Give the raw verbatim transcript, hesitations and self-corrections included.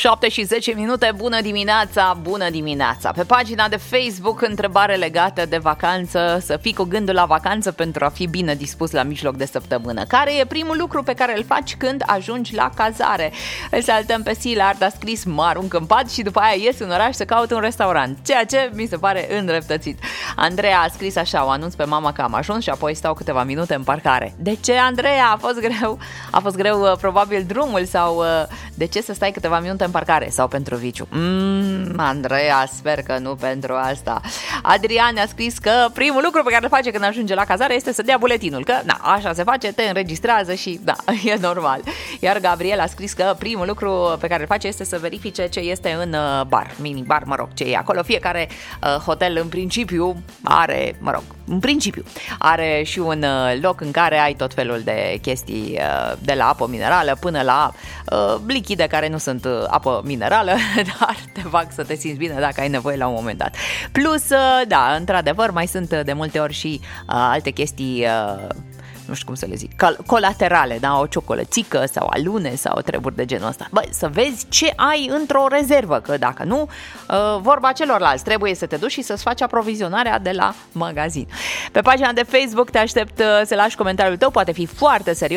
șapte și zece minute, bună dimineața, bună dimineața. Pe pagina de Facebook, întrebare legată de vacanță, să fii cu gândul la vacanță pentru a fi bine dispus la mijloc de săptămână. Care e primul lucru pe care îl faci când ajungi la cazare? Îl saltăm pe Silard, a scris mă arunc în pat și după aia ies în oraș să caut un restaurant, ceea ce mi se pare îndreptățit. Andreea a scris așa, o anunț pe mama că am ajuns și apoi stau câteva minute în parcare. De ce, Andreea? A fost greu? A fost greu probabil drumul sau de ce să stai câteva minute în parcare? Sau pentru viciu? Mmm, Andreea, sper că nu pentru asta. Adrian a scris că primul lucru pe care îl face când ajunge la cazare este să dea buletinul, că na, așa se face, te înregistrează și da, e normal. Iar Gabriel a scris că primul lucru pe care îl face este să verifice ce este în bar, mini-bar, mă rog, ce e acolo. Fiecare uh, hotel în principiu are, mă rog, în principiu are și un uh, loc în care ai tot felul de chestii, uh, de la apă minerală până la uh, lichide care nu sunt uh, apă minerală, dar te fac să te simți bine dacă ai nevoie la un moment dat. Plus, uh, da, într-adevăr, mai sunt de multe ori și uh, alte chestii, uh, nu știu cum să le zic, colaterale, da? O ciocolățică sau alune sau treburi de genul ăsta. Băi, să vezi ce ai într-o rezervă, că dacă nu, vorba celorlalți, trebuie să te duci și să-ți faci aprovizionarea de la magazin. Pe pagina de Facebook te aștept să lași comentariul tău, poate fi foarte serios.